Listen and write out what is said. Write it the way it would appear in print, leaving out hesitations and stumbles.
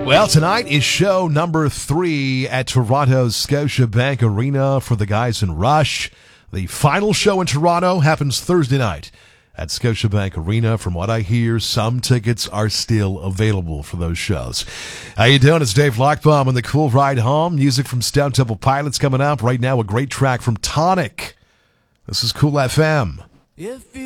Well, tonight is show number 3 at Toronto's Scotiabank Arena for the guys in Rush. The final show in Toronto happens Thursday night at Scotiabank Arena. From what I hear, some tickets are still available for those shows. How you doing? It's Dave Lockbaum on the Cool Ride Home. Music from Stone Temple Pilots coming up. Right now, a great track from Tonic. This is Cool FM.